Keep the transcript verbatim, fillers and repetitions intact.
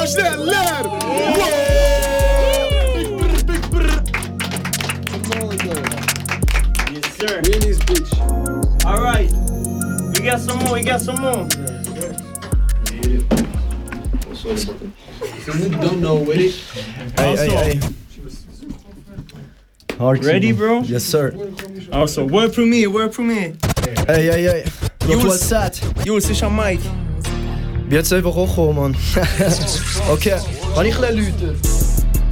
schneller! Big brr, big brr. Yes, sir. Really, bitch. All right. We got some more. We got some more. Don't know with it. Hey, hey, hey. Hard Ready, bro? Yes, sir. Also, word premiere, word premiere. Hey, hey, hey. What was Jules. that? Jules, ist am Mic. Wie hat's einfach auch gekommen, Mann? Okay, kann ich ein bisschen läuten?